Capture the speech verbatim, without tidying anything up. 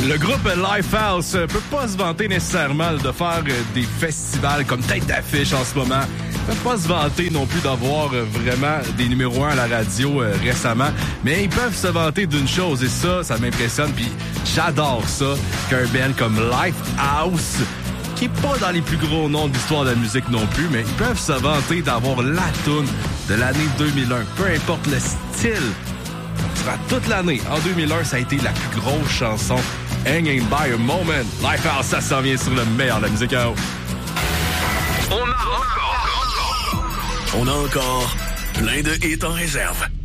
Le groupe Lifehouse peut pas se vanter nécessairement de faire des festivals comme tête d'affiche en ce moment. Ils peuvent pas se vanter non plus d'avoir vraiment des numéros un à la radio euh, récemment. Mais ils peuvent se vanter d'une chose, et ça, ça m'impressionne. Puis j'adore ça, qu'un band comme Lifehouse, qui est pas dans les plus gros noms de l'histoire de la musique non plus, mais ils peuvent se vanter d'avoir la toune de l'année deux mille un. Peu importe le style, ça sera toute l'année. En deux mille un, ça a été la plus grosse chanson. Hanging by a Moment. Lifehouse, ça s'en vient sur le meilleur de la musique à eau. On a encore, on a encore plein de hits en réserve.